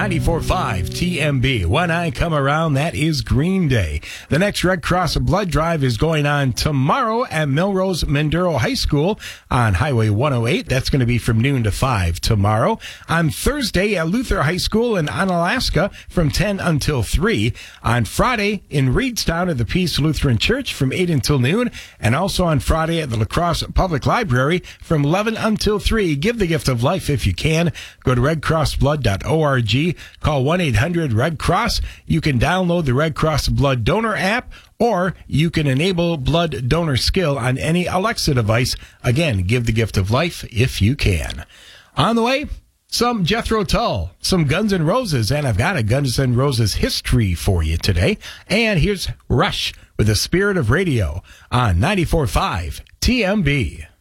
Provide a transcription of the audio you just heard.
94.5 TMB. When I come around, that is Green Day. The next Red Cross Blood Drive is going on tomorrow at Melrose Minduro High School on Highway 108. That's going to be from noon to 5 tomorrow. On Thursday at Luther High School in Onalaska from 10 until 3. On Friday in Reedstown at the Peace Lutheran Church from 8 until noon. And also on Friday at the La Crosse Public Library from 11 until 3. Give the gift of life if you can. Go to redcrossblood.org. Call 1-800-RED-CROSS. You can download the Red Cross Blood Donor app, or you can enable blood donor skill on any Alexa device. Again, give the gift of life if you can. On the way, some Jethro Tull, some Guns N' Roses, and I've got a Guns N' Roses history for you today. And here's Rush with the Spirit of Radio on 94.5 TMB.